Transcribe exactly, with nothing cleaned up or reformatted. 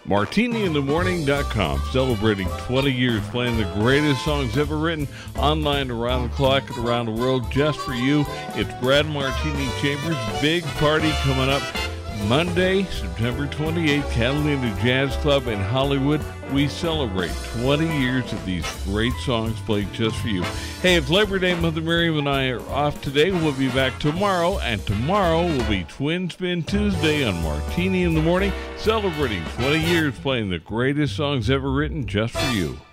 martini in the morning dot com, celebrating twenty years playing the greatest songs ever written, online around the clock and around the world just for you. It's Brad Martini Chambers' big party coming up Monday, September twenty-eighth, Catalina Jazz Club in Hollywood. We celebrate twenty years of these great songs played just for you. Hey, it's Labor Day. Mother Miriam and I are off today. We'll be back tomorrow, and tomorrow will be Twin Spin Tuesday on Martini in the Morning, celebrating twenty years playing the greatest songs ever written just for you.